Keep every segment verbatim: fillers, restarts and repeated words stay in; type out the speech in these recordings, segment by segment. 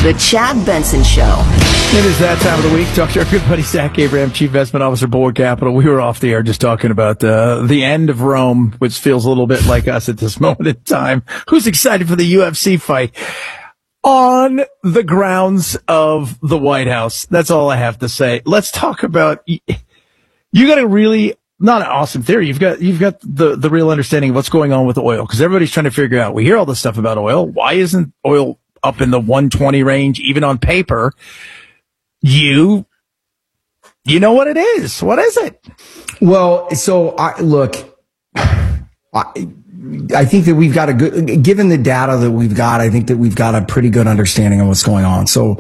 The Chad Benson Show. It is that time of the week. Talk to our good buddy Zach Abraham, Chief Investment Officer, Bulwark Capital. We were off the air just talking about uh, the end of Rome, which feels a little bit like us at this moment in time. Who's excited for the U F C fight? On the grounds of the White House. That's all I have to say. Let's talk about, you got a really, not an awesome theory. You've got, you've got the, the real understanding of what's going on with oil, because everybody's trying to figure out, we hear all this stuff about oil. Why isn't oil up in the one twenty range, even on paper? You, you know what it is. What is it? Well, so I look, I, I think that we've got a good, given the data that we've got, I think that we've got a pretty good understanding of what's going on. So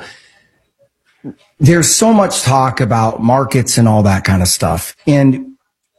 there's so much talk about markets and all that kind of stuff. And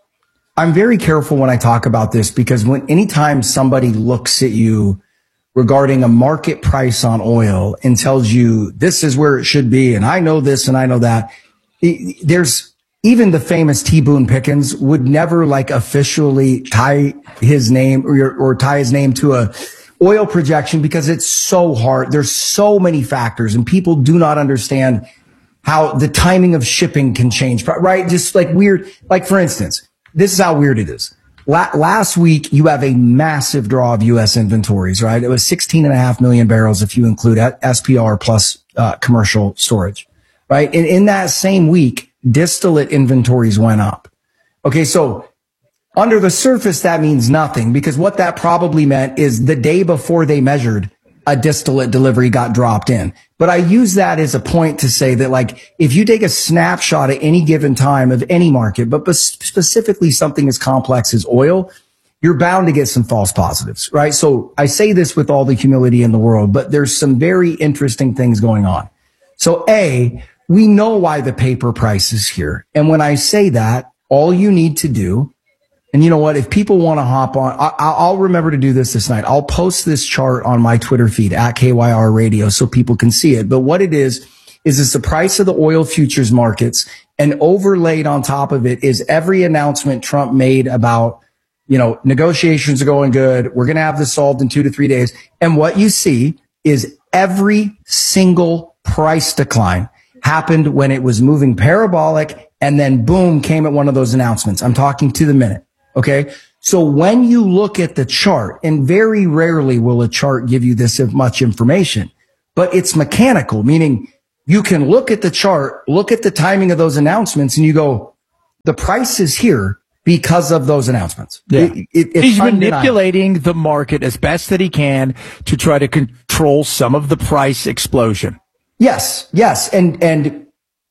I'm very careful when I talk about this, because when anytime somebody looks at you regarding a market price on oil and tells you this is where it should be, and I know this and I know that, it, there's even the famous T. Boone Pickens would never like officially tie his name or, or tie his name to a oil projection, because it's so hard. There's so many factors, and people do not understand how the timing of shipping can change, right? Just like weird, like for instance, this is how weird it is. La- last week, you have a massive draw of U S inventories, right? It was sixteen and a half million barrels if you include S P R plus uh, commercial storage, right? And in that same week, distillate inventories went up. Okay, so under the surface, that means nothing, because what that probably meant is the day before they measured, a distillate delivery got dropped in. But I use that as a point to say that, like, if you take a snapshot at any given time of any market, but specifically something as complex as oil, you're bound to get some false positives, right? So I say this with all the humility in the world, but there's some very interesting things going on. So A, we know why the paper price is here. And when I say that, all you need to do, and you know what, if people want to hop on, I, I'll remember to do this this night. I'll post this chart on my Twitter feed at K Y R Radio so people can see it. But what it is, is it's the price of the oil futures markets, and overlaid on top of it is every announcement Trump made about, you know, negotiations are going good. We're going to have this solved in two to three days. And what you see is every single price decline happened when it was moving parabolic, and then boom, came at one of those announcements. I'm talking to the minute. Okay. So when you look at the chart, and very rarely will a chart give you this much information, but it's mechanical, meaning you can look at the chart, look at the timing of those announcements, and you go, the price is here because of those announcements. Yeah. It, it, He's manipulating the market as best that he can to try to control some of the price explosion. Yes. Yes. And, and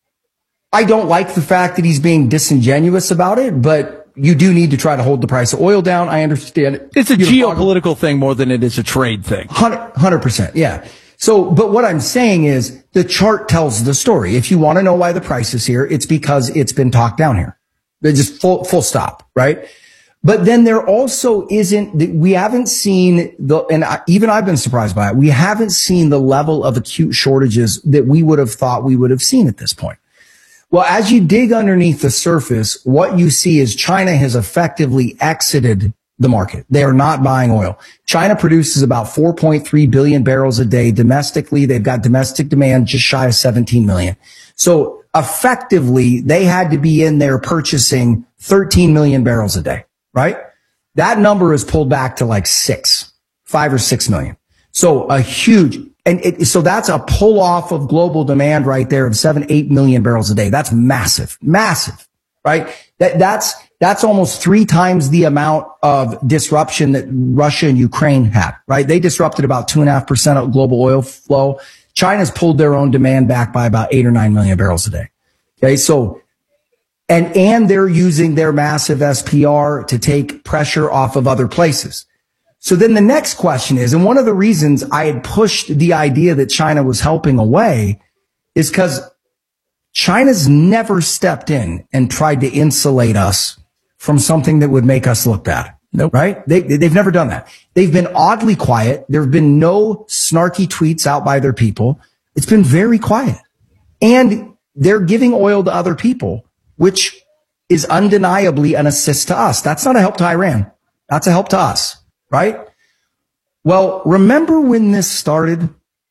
I don't like the fact that he's being disingenuous about it, but you do need to try to hold the price of oil down. I understand it. It's a geopolitical thing more than it is a trade thing. one hundred percent. Yeah. So, but what I'm saying is the chart tells the story. If you want to know why the price is here, it's because it's been talked down here. They're just full, full stop, right? But then there also isn't, we haven't seen the, and I, even I've been surprised by it. We haven't seen the level of acute shortages that we would have thought we would have seen at this point. Well, as you dig underneath the surface, what you see is China has effectively exited the market. They are not buying oil. China produces about four point three billion barrels a day domestically. They've got domestic demand just shy of seventeen million. So effectively, they had to be in there purchasing thirteen million barrels a day, right? That number is pulled back to like six, five or six million. So a huge, and it, so that's a pull off of global demand right there of seven, eight million barrels a day. That's massive, massive, right? That, that's, that's almost three times the amount of disruption that Russia and Ukraine had, right? They disrupted about two and a half percent of global oil flow. China's pulled their own demand back by about eight or nine million barrels a day. Okay. So, and, and they're using their massive S P R to take pressure off of other places. So then the next question is, and one of the reasons I had pushed the idea that China was helping away is because China's never stepped in and tried to insulate us from something that would make us look bad. Nope. Right? They, they've never done that. They've been oddly quiet. There have been no snarky tweets out by their people. It's been very quiet. And they're giving oil to other people, which is undeniably an assist to us. That's not a help to Iran. That's a help to us. Right? Well, remember when this started?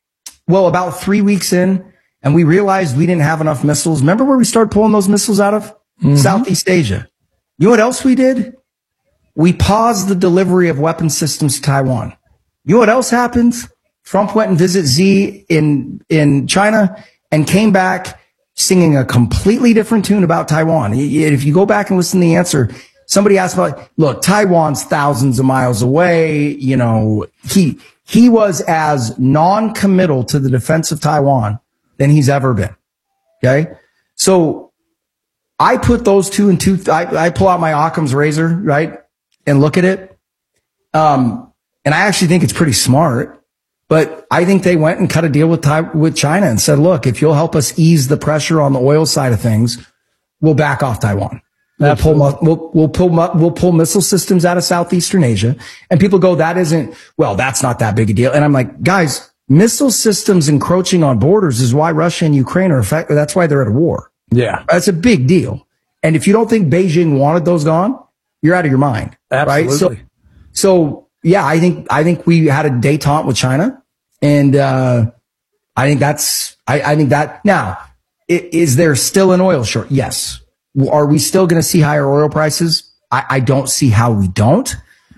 Well, about three weeks in, and we realized we didn't have enough missiles. Remember where we started pulling those missiles out of? Mm-hmm. Southeast Asia. You know what else we did? We paused the delivery of weapon systems to Taiwan. You know what else happened? Trump went and visited Xi in, in China and came back singing a completely different tune about Taiwan. If you go back and listen to the answer, somebody asked about, look, Taiwan's thousands of miles away. You know, he, he was as non-committal to the defense of Taiwan than he's ever been. Okay. So I put those two and two, I, I pull out my Occam's razor, right? And look at it. Um, and I actually think it's pretty smart. But I think they went and cut a deal with with China and said, look, if you'll help us ease the pressure on the oil side of things, we'll back off Taiwan. We'll pull, we'll, we'll pull, we'll pull missile systems out of Southeastern Asia. And people go, that isn't, well, that's not that big a deal. And I'm like, guys, missile systems encroaching on borders is why Russia and Ukraine are affected. That's why they're at war. Yeah. That's a big deal. And if you don't think Beijing wanted those gone, you're out of your mind. Absolutely. Right? So, so yeah, I think, I think we had a détente with China. And, uh, I think that's, I, I think that now, is there still an oil short? Yes. Are we still going to see higher oil prices? I, I don't see how we don't.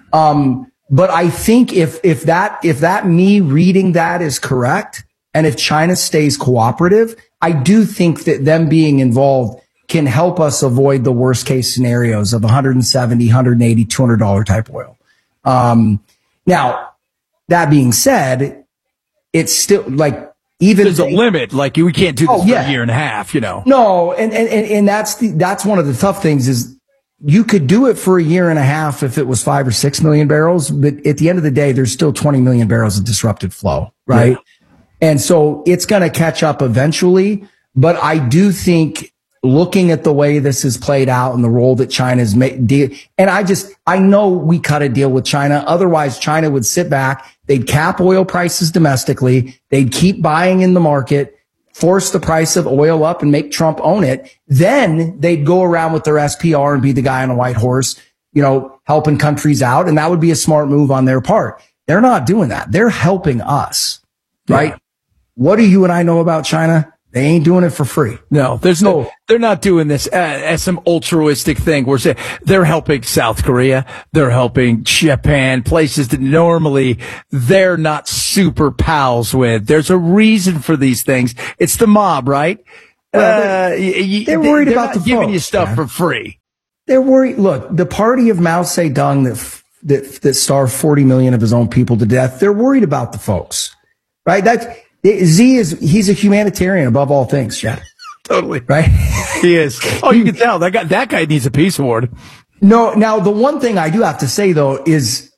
Um, but I think if, if that, if that me reading that is correct, and if China stays cooperative, I do think that them being involved can help us avoid the worst case scenarios of one seventy, one eighty, two hundred dollars type oil. Um, now, that being said, it's still like, even there's they, a limit. Like we can't do this oh, for yeah. a year and a half, you know? No. And, and, and, and that's the, that's one of the tough things is you could do it for a year and a half if it was five or six million barrels. But at the end of the day, there's still twenty million barrels of disrupted flow. Right. Yeah. And so it's going to catch up eventually. But I do think looking at the way this has played out and the role that China's made, and I just, I know we cut a deal with China. Otherwise, China would sit back. They'd cap oil prices domestically. They'd keep buying in the market, force the price of oil up and make Trump own it. Then they'd go around with their S P R and be the guy on a white horse, you know, helping countries out. And that would be a smart move on their part. They're not doing that. They're helping us, right? Yeah. What do you and I know about China? They ain't doing it for free. No, there's no, they're not doing this as, as some altruistic thing. We're saying they're helping South Korea. They're helping Japan, places that normally they're not super pals with. There's a reason for these things. It's the mob, right? Well, uh, they're, they're worried they're about the giving folks, you stuff man. for free. They're worried. Look, the party of Mao Zedong that, that, that starved forty million of his own people to death. They're worried about the folks, right? That's, Z is, he's a humanitarian above all things, Chad. Totally. Right? He is. Oh, you can tell that guy, that guy needs a peace award. No, now the one thing I do have to say though is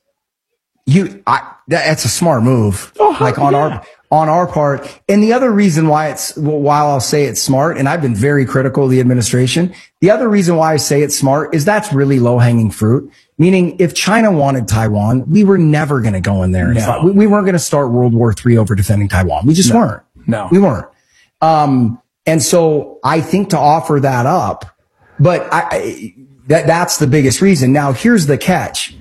you, I, that's a smart move. Oh, like on yeah. our, on our part. And the other reason why it's, while I'll say it's smart, and I've been very critical of the administration, the other reason why I say it's smart is that's really low hanging fruit. Meaning if China wanted Taiwan, we were never going to go in there. And no. fight. We, we weren't going to start World War Three over defending Taiwan. We just no. weren't. No, we weren't. Um, and so I think to offer that up, but I, I that, that's the biggest reason. Now here's the catch.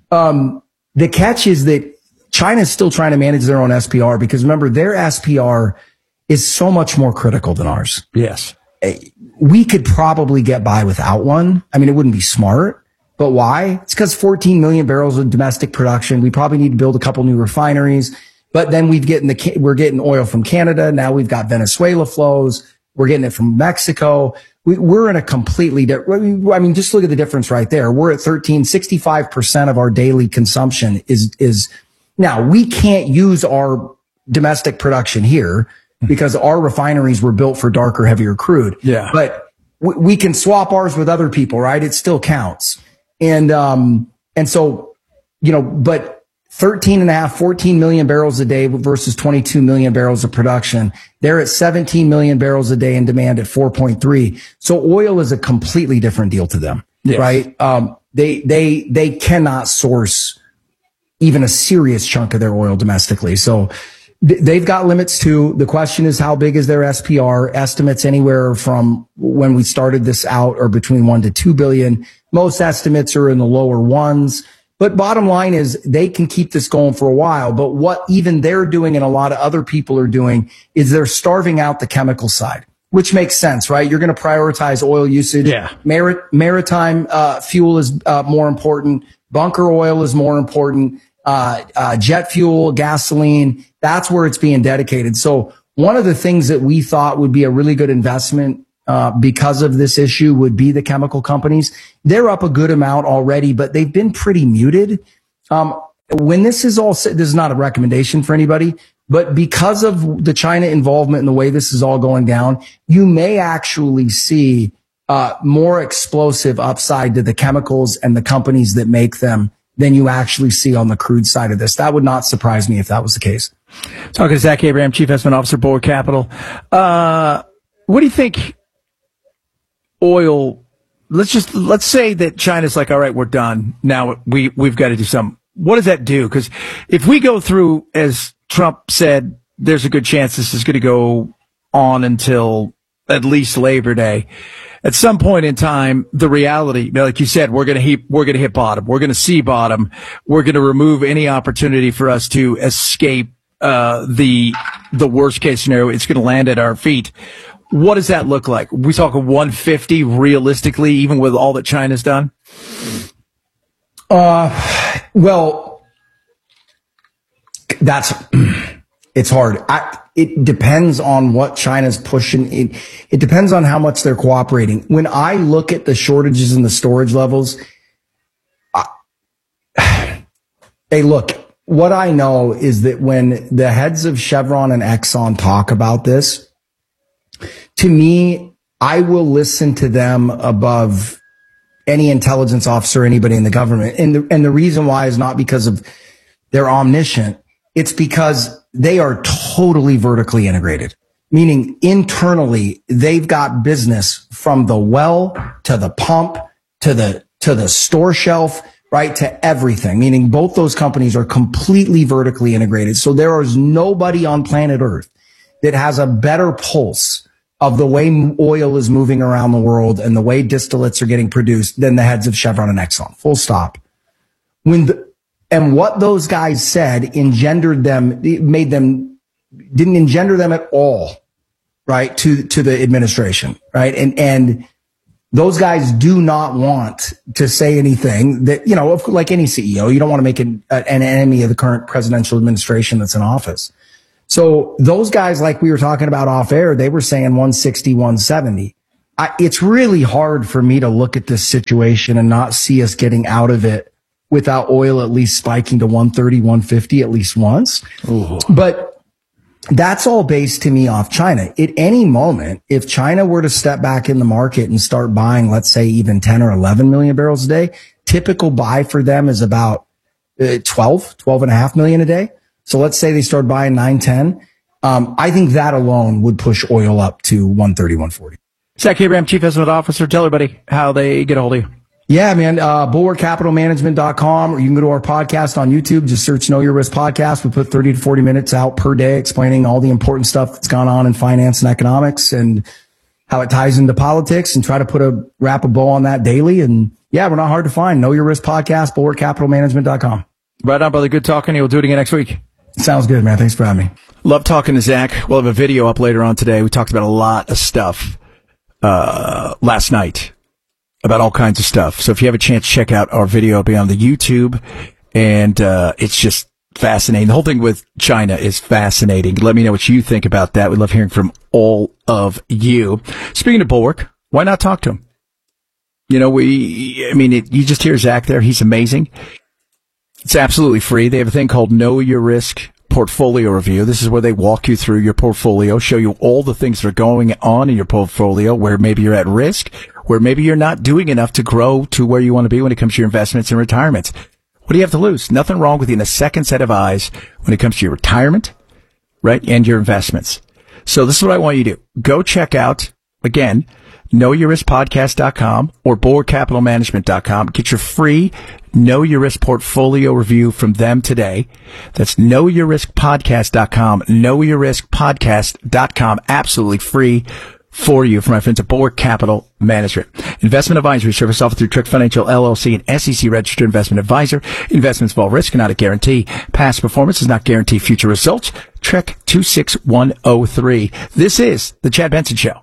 Um, the catch is that China's still trying to manage their own S P R because remember their S P R is so much more critical than ours. Yes. We could probably get by without one. I mean, it wouldn't be smart. But why? It's because fourteen million barrels of domestic production. We probably need to build a couple new refineries, but then we've getting the, we're getting oil from Canada. Now we've got Venezuela flows. We're getting it from Mexico. We, we're in a completely different, I mean, just look at the difference right there. We're at thirteen, sixty-five percent of our daily consumption is, is now we can't use our domestic production here because our refineries were built for darker, heavier crude. Yeah. But we, we can swap ours with other people, right? It still counts. And, um, and so, you know, but thirteen and a half, fourteen million barrels a day versus twenty-two million barrels of production. They're at seventeen million barrels a day in demand at four point three. So oil is a completely different deal to them, yes. Right? Um, they, they, they cannot source even a serious chunk of their oil domestically. So th- they've got limits too. The question is, how big is their S P R? Estimates anywhere from when we started this out are between one to two billion. Most estimates are in the lower ones, But bottom line is they can keep this going for a while. But what even they're doing and a lot of other people are doing is they're starving out the chemical side, which makes sense, right? You're going to prioritize oil usage. Yeah. Marit- maritime uh, fuel is uh, more important. Bunker oil is more important. Uh, uh, jet fuel, gasoline, that's where it's being dedicated. So one of the things that we thought would be a really good investment Uh, because of this issue would be the chemical companies. They're up a good amount already, but they've been pretty muted. Um, when this is all said, this is not a recommendation for anybody, but because of the China involvement and the way this is all going down, you may actually see uh, more explosive upside to the chemicals and the companies that make them than you actually see on the crude side of this. That would not surprise me if that was the case. Talking to Zach Abraham, Chief Investment Officer, Bulwark Capital. Uh, what do you think? Oil, let's just, let's say that China's like, all right, we're done. Now we, we've got to do something. What does that do? Because if we go through, as Trump said, there's a good chance this is going to go on until at least Labor Day. At some point in time, the reality, like you said, we're going to hit, we're going to hit bottom. We're going to see bottom. We're going to remove any opportunity for us to escape, uh, the, the worst case scenario. It's going to land at our feet. What does that look like? We talk a one fifty realistically, even with all that China's done? Uh, well, that's, it's hard. I, it depends on what China's pushing. It, it depends on how much they're cooperating. When I look at the shortages and the storage levels, I, hey, look, what I know is that when the heads of Chevron and Exxon talk about this, to me, I will listen to them above any intelligence officer, anybody in the government. And the, and the reason why is not because of they're omniscient. It's because they are totally vertically integrated, meaning internally, they've got business from the well to the pump to the, to the store shelf, right? To everything, meaning both those companies are completely vertically integrated. So there is nobody on planet Earth that has a better pulse of the way oil is moving around the world and the way distillates are getting produced than the heads of Chevron and Exxon. Full stop. When the, and what those guys said engendered them, it made them, didn't engender them at all, right? To, to the administration, right? And, and those guys do not want to say anything that, you know, like any C E O, you don't want to make an, an enemy of the current presidential administration that's in office. So those guys, like we were talking about off air, they were saying one sixty, one seventy. I, it's really hard for me to look at this situation and not see us getting out of it without oil at least spiking to one thirty, one fifty at least once. Ooh. But that's all based to me off China. At any moment, if China were to step back in the market and start buying, let's say even ten or eleven million barrels a day, typical buy for them is about uh, twelve, twelve and a half million a day. So let's say they start buying nine, ten. Um, I think that alone would push oil up to one thirty, one forty. Zach Abraham, Chief Investment Officer. Tell everybody how they get a hold of you. Yeah, man. Uh, bulwark capital management dot com, or you can go to our podcast on YouTube. Just search Know Your Risk Podcast. We put thirty to forty minutes out per day explaining all the important stuff that's gone on in finance and economics and how it ties into politics, and try to put a wrap a bow on that daily. And yeah, we're not hard to find. Know Your Risk Podcast, bulwark capital management dot com. Right on, brother. Good talking to you. We'll do it again next week. Sounds good, man. Thanks for having me. Love talking to Zach. We'll have a video up later on today. We talked about a lot of stuff uh last night, about all kinds of stuff. So if you have a chance, check out our video. It'll be on the YouTube, and uh it's just fascinating. The whole thing with China is fascinating. Let me know what you think about that. We love hearing from all of you. Speaking of Bulwark, why not talk to him? You know, we, I mean, it, you just hear Zach there. He's amazing. It's absolutely free. They have a thing called Know Your Risk Portfolio Review. This is where they walk you through your portfolio, show you all the things that are going on in your portfolio, where maybe you're at risk, where maybe you're not doing enough to grow to where you want to be when it comes to your investments and retirements. What do you have to lose? Nothing wrong with getting a second set of eyes when it comes to your retirement, right, and your investments. So this is what I want you to do. Go check out, again, know your risk podcast dot com or bulwark capital management dot com. Get your free Know Your Risk portfolio review from them today. That's know your risk podcast dot com, know your risk podcast dot com. Absolutely free. for you from my friends at Bulwark Capital Management. Investment advisory service offered through Trick Financial L L C, an S E C registered investment advisor. Investments involve risk and not a guarantee. Past performance does not guarantee future results. Trick two six one zero three. This is the Chad Benson Show.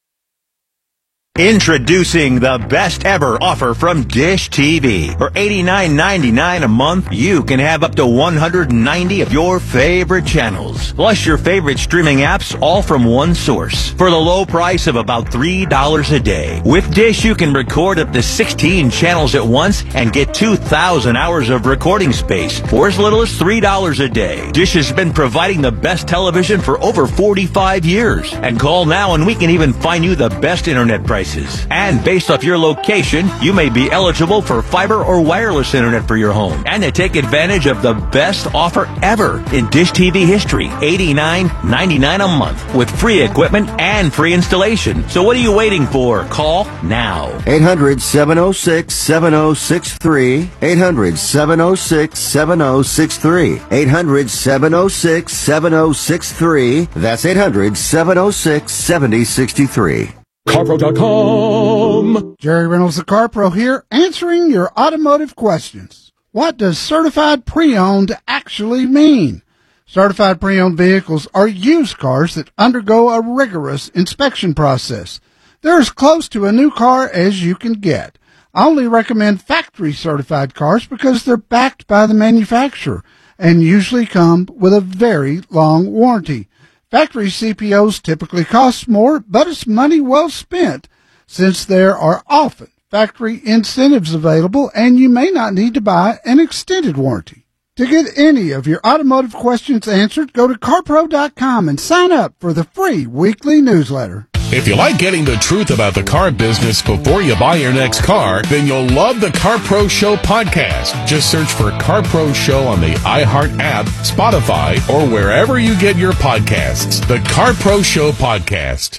Introducing the best ever offer from Dish T V. For eighty-nine ninety-nine a month, you can have up to one hundred ninety of your favorite channels, plus your favorite streaming apps, all from one source, for the low price of about three dollars a day. With Dish, you can record up to sixteen channels at once and get two thousand hours of recording space for as little as three dollars a day. Dish has been providing the best television for over forty-five years. And call now and we can even find you the best internet price. And based off your location, you may be eligible for fiber or wireless internet for your home. And to take advantage of the best offer ever in Dish T V history, eighty-nine ninety-nine a month with free equipment and free installation. So what are you waiting for? Call now. eight hundred, seven oh six, seven oh six three. eight hundred, seven oh six, seven oh six three. eight hundred, seven oh six, seven oh six three. That's eight hundred, seven oh six, seven oh six three. CarPro dot com. Jerry Reynolds, the CarPro here, answering your automotive questions. What does certified pre-owned actually mean? Certified pre-owned vehicles are used cars that undergo a rigorous inspection process. They're as close to a new car as you can get. I only recommend factory certified cars because they're backed by the manufacturer and usually come with a very long warranty. Factory C P Os typically cost more, but it's money well spent since there are often factory incentives available and you may not need to buy an extended warranty. To get any of your automotive questions answered, go to CarPro dot com and sign up for the free weekly newsletter. If you like getting the truth about the car business before you buy your next car, then you'll love the CarPro Show podcast. Just search for CarPro Show on the iHeart app, Spotify, or wherever you get your podcasts. The CarPro Show podcast.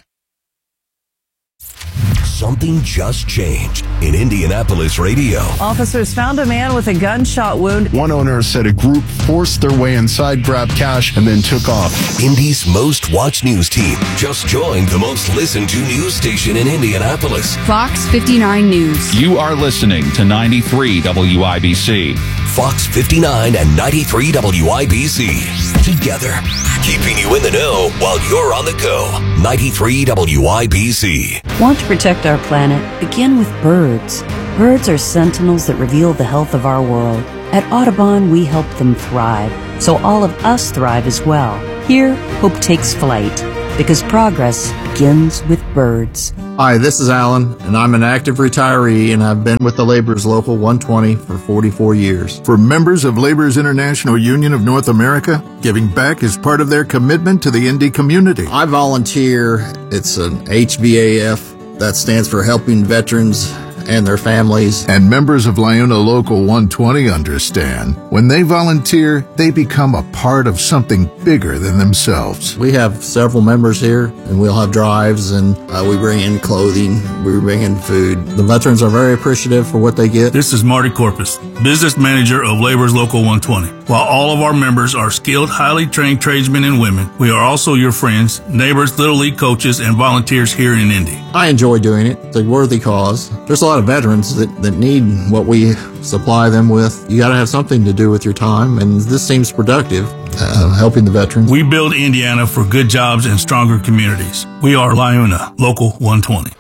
Something just changed in Indianapolis radio. Officers found a man with a gunshot wound. One owner said a group forced their way inside, grabbed cash, and then took off. Indy's most watched news team just joined the most listened to news station in Indianapolis. Fox fifty-nine News. You are listening to ninety-three W I B C. Fox fifty-nine and ninety-three W I B C. Together, keeping you in the know while you're on the go. ninety-three W I B C. Want to protect our planet? Begin with birds. Birds are sentinels that reveal the health of our world. At Audubon, we help them thrive, so all of us thrive as well. Here, hope takes flight, because progress begins with birds. Hi, this is Alan, and I'm an active retiree, and I've been with the Laborers Local one twenty for forty-four years. For members of Laborers International Union of North America, giving back is part of their commitment to the Indy community. I volunteer. It's an H V A F. That stands for Helping Veterans and their families. And members of Liona Local one twenty understand. When they volunteer, they become a part of something bigger than themselves. We have several members here, and we'll have drives, and uh, we bring in clothing, we bring in food. The veterans are very appreciative for what they get. This is Marty Corpus, business manager of Laborers Local one twenty. While all of our members are skilled, highly trained tradesmen and women, we are also your friends, neighbors, Little League coaches, and volunteers here in Indy. I enjoy doing it. It's a worthy cause. There's a lot of veterans that, that need what we supply them with. You got to have something to do with your time, and this seems productive, uh, helping the veterans. We build Indiana for good jobs and stronger communities. We are Liona Local one twenty.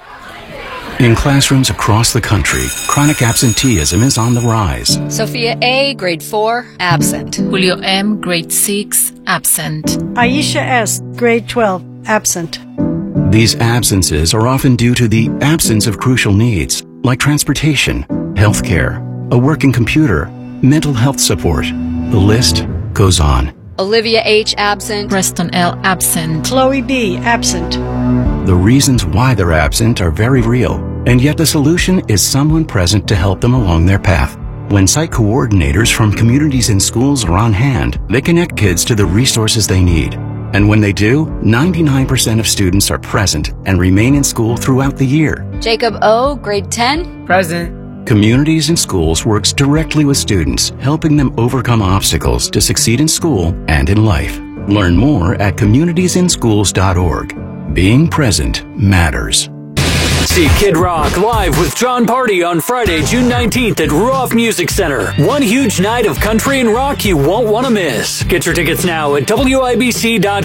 In classrooms across the country, chronic absenteeism is on the rise. Sophia A., grade four, absent. Julio M., grade six, absent. Aisha S., grade twelve, absent. These absences are often due to the absence of crucial needs, like transportation, health care, a working computer, mental health support. The list goes on. Olivia H., absent. Preston L., absent. Chloe B., absent. The reasons why they're absent are very real, and yet the solution is someone present to help them along their path. When site coordinators from communities and schools are on hand, they connect kids to the resources they need. And when they do, ninety-nine percent of students are present and remain in school throughout the year. Jacob O., grade ten. Present. Communities and Schools works directly with students, helping them overcome obstacles to succeed in school and in life. Learn more at communities in schools dot org. Being present matters. See Kid Rock live with John Party on Friday, June nineteenth at Ruoff Music Center. One huge night of country and rock you won't want to miss. Get your tickets now at W I B C dot com.